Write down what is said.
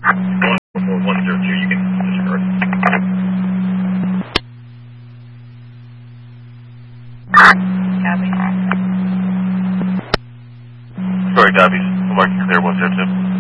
102, you can disregard. Copy. Sorry, Dobbies. I'm marking clear 102.